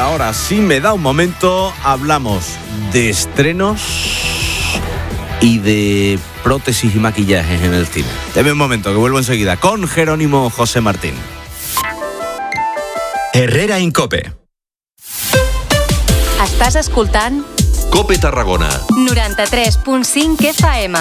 ahora, si me da un momento, hablamos de estrenos y de prótesis y maquillajes en el cine. Deme un momento, que vuelvo enseguida con Jerónimo José Martín. Herrera en COPE. Estàs escoltant COPE Tarragona 93.5 FM.